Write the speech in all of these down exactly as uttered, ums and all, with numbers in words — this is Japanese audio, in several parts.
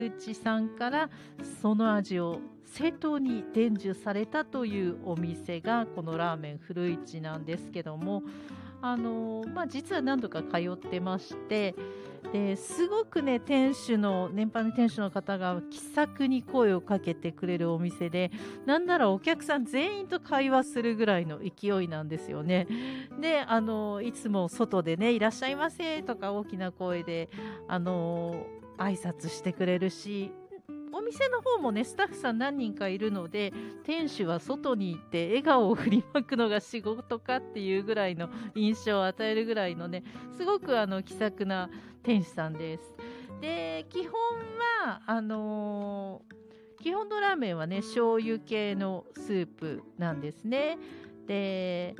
内さんからその味を正当に伝授されたというお店がこのラーメン古市なんですけども、あのまあ、実は何度か通ってまして、ですごくね、店主の年配の店主の方が気さくに声をかけてくれるお店で、なんならお客さん全員と会話するぐらいの勢いなんですよね。で、あのいつも外でね、いらっしゃいませとか大きな声であの挨拶してくれるし、お店の方もね、スタッフさん何人かいるので、店主は外に行って笑顔を振りまくのが仕事かっていうぐらいの印象を与えるぐらいのね、すごくあの気さくな店主さんです。で、基本はあのー基本のラーメンはね、醤油系のスープなんですね。で、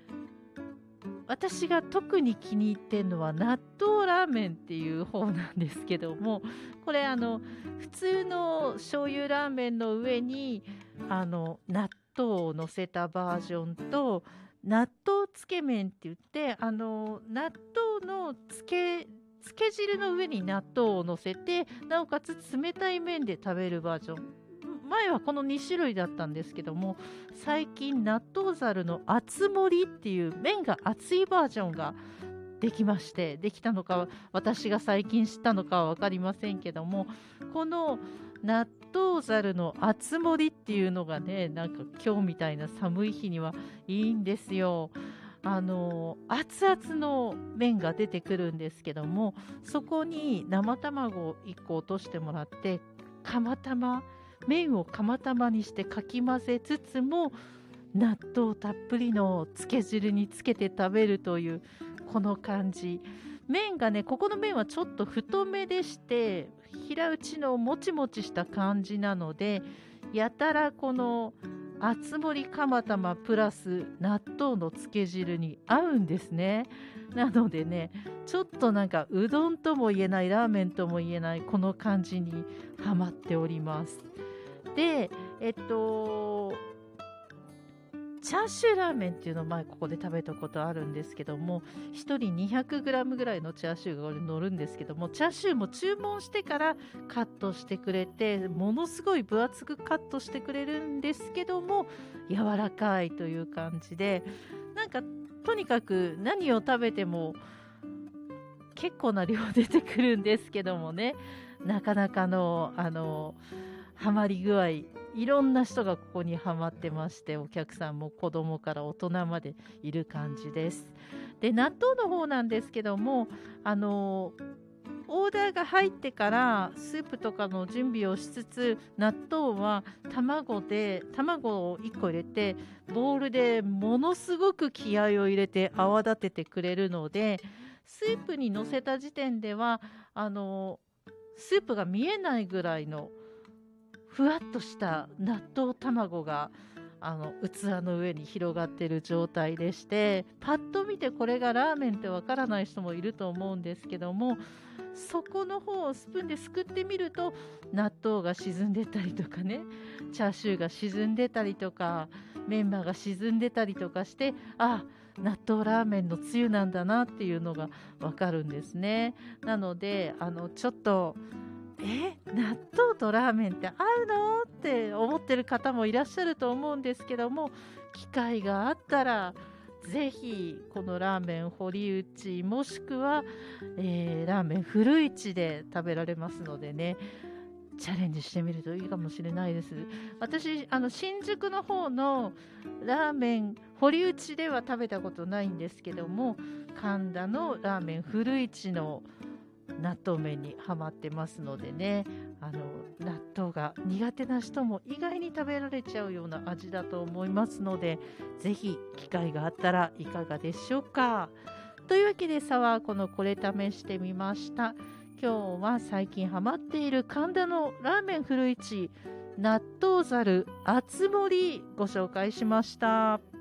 私が特に気に入ってるのは納豆ラーメンっていう方なんですけども、これあの普通の醤油ラーメンの上にあの納豆を乗せたバージョンと、納豆つけ麺って言って、あの納豆のつけつけ汁の上に納豆を乗せて、なおかつ冷たい麺で食べるバージョン。前はこのに種類だったんですけども、最近納豆ざるの厚盛りっていう麺が厚いバージョンができまして、できたのか私が最近知ったのかは分かりませんけども、この納豆ざるの厚盛りっていうのがね、なんか今日みたいな寒い日にはいいんですよ。あの熱々の麺が出てくるんですけども、そこに生卵をいっこ落としてもらって、釜玉麺を釜玉にしてかき混ぜつつも、納豆たっぷりのつけ汁につけて食べるというこの感じ。麺がね、ここの麺はちょっと太めでして、平打ちのもちもちした感じなので、やたらこの厚盛り釜玉プラス納豆のつけ汁に合うんですね。なのでね、ちょっとなんかうどんとも言えない、ラーメンとも言えない、この感じにハマっております。で、えっと、チャーシューラーメンっていうのを前ここで食べたことあるんですけども、ひとりにひゃくグラムぐらいのチャーシューが乗るんですけども、チャーシューも注文してからカットしてくれて、ものすごい分厚くカットしてくれるんですけども、柔らかいという感じで、なんかとにかく何を食べても結構な量出てくるんですけどもね、なかなかのあのハマり具合、いろんな人がここにハマってまして、お客さんも子供から大人までいる感じです。で、納豆の方なんですけども、あのオーダーが入ってからスープとかの準備をしつつ、納豆は卵で卵をいっこ入れて、ボウルでものすごく気合を入れて泡立ててくれるので、スープにのせた時点ではあのスープが見えないぐらいのふわっとした納豆卵があの器の上に広がっている状態でして、パッと見てこれがラーメンってわからない人もいると思うんですけども、そこの方をスプーンですくってみると、納豆が沈んでたりとかね、チャーシューが沈んでたりとか、メンマが沈んでたりとかして、あ、納豆ラーメンのつゆなんだなっていうのがわかるんですね。なのであのちょっとえ納豆とラーメンって合うのって思ってる方もいらっしゃると思うんですけども、機会があったらぜひこのラーメン堀内もしくは、えーラーメン古市で食べられますのでね、チャレンジしてみるといいかもしれないです。私あの新宿の方のラーメン堀内では食べたことないんですけども、神田のラーメン古市の納豆麺にハマってますのでね、あの納豆が苦手な人も意外に食べられちゃうような味だと思いますので、ぜひ機会があったらいかがでしょうか。というわけでサワーこのこれ試してみました。今日は最近ハマっている神田のラーメン古市納豆ざる厚盛りご紹介しました。